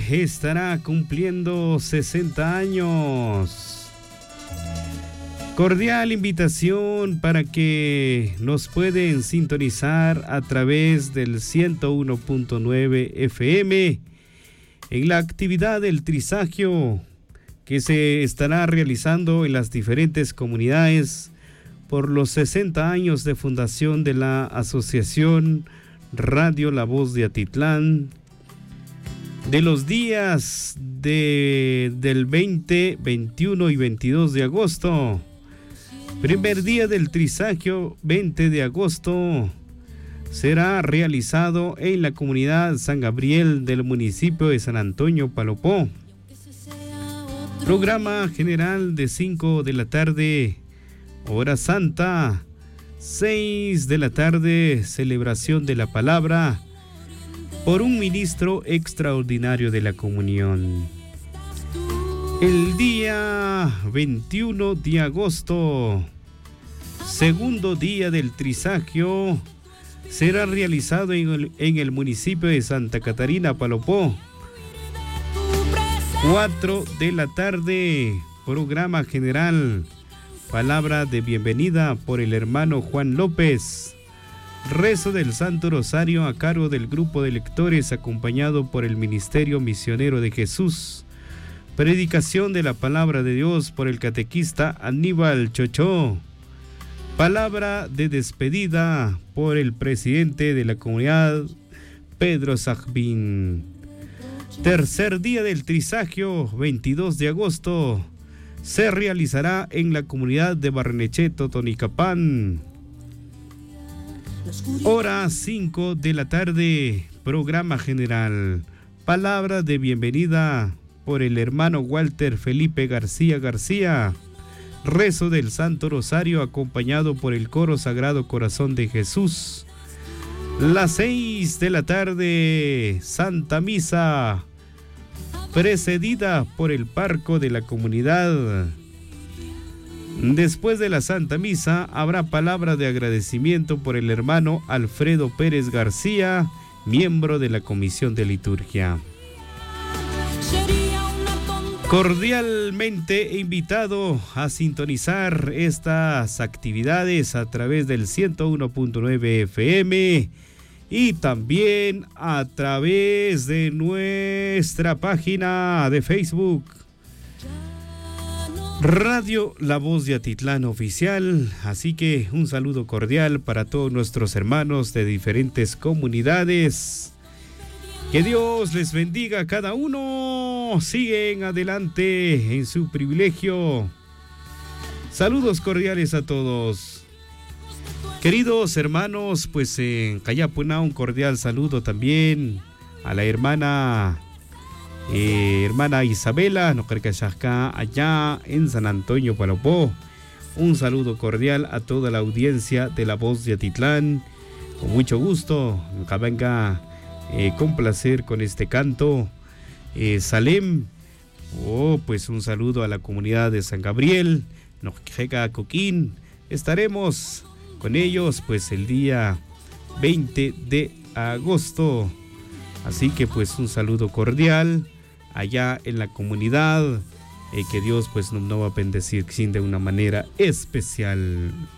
estará cumpliendo 60 años. Cordial invitación para que nos pueden sintonizar a través del 101.9 FM en la actividad del trisagio que se estará realizando en las diferentes comunidades por los 60 años de fundación de la Asociación Radio La Voz de Atitlán, de los días del 20, 21 y 22 de agosto. Primer día del trisagio, 20 de agosto, será realizado en la comunidad San Gabriel del municipio de San Antonio, Palopó. Programa general de 5 de la tarde, hora santa. 6 de la tarde, celebración de la palabra por un ministro extraordinario de la comunión. El día 21 de agosto, segundo día del trisagio, será realizado en el municipio de Santa Catarina, Palopó. 4 de la tarde, programa general, palabra de bienvenida por el hermano Juan López. Rezo del Santo Rosario a cargo del grupo de lectores acompañado por el Ministerio Misionero de Jesús. Predicación de la palabra de Dios por el catequista Aníbal Chochó. Palabra de despedida por el presidente de la comunidad, Pedro Sajbín. Tercer día del trisagio, 22 de agosto, se realizará en la comunidad de Barnecheto, Tonicapán. Hora 5 de la tarde, programa general, palabra de bienvenida por el hermano Walter Felipe García. Rezo del Santo Rosario acompañado por el coro Sagrado Corazón de Jesús. Las 6 de la tarde, Santa Misa, precedida por el parco de la comunidad. Después de la Santa Misa habrá palabra de agradecimiento por el hermano Alfredo Pérez García, miembro de la Comisión de Liturgia. Cordialmente invitado a sintonizar estas actividades a través del 101.9 FM y también a través de nuestra página de Facebook, Radio La Voz de Atitlán Oficial. Así que un saludo cordial para todos nuestros hermanos de diferentes comunidades. Que Dios les bendiga a cada uno. Siguen adelante en su privilegio. Saludos cordiales a todos. Queridos hermanos, pues en Cayapuná un cordial saludo también a la hermana Isabela, Nocarcachasca, allá en San Antonio, Palopó. Un saludo cordial a toda la audiencia de La Voz de Atitlán. Con mucho gusto, acá venga complacer con este canto. Salem, pues un saludo a la comunidad de San Gabriel, Noqueca, Coquín. Estaremos con ellos pues el día 20 de agosto. Así que pues un saludo cordial allá en la comunidad, que Dios pues nos va a bendecir de una manera especial.